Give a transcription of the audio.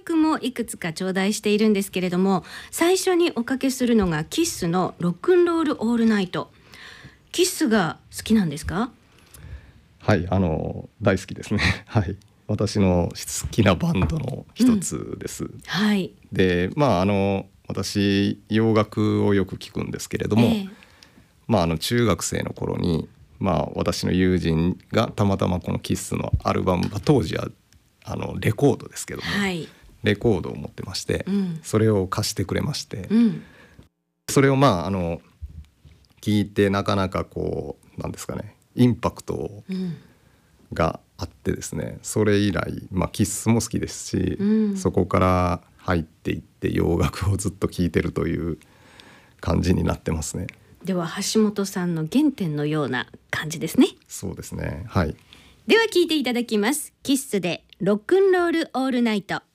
曲もいくつか頂戴しているんですけれども、最初におかけするのがキッスのロックンロールオールナイト。キッスが好きなんですか？ はい、大好きですねはい、私の好きなバンドの一つです、 はい。 で私洋楽をよく聞くんですけれども、中学生の頃に、私の友人がたまたまこのキッスのアルバム、当時はレコードですけども、 はい、 レコードを持ってまして、それを貸してくれまして、それを聞いてなかなかなんですかね、インパクトがあってですね、それ以来、キッスも好きですし、そこから入っていって洋楽をずっと聴いてるという感じになってますね。 では橋本さんの原点のような感じですね。 そうですね、はい。 では聴いていただきます。キッスでロックンロールオールナイト。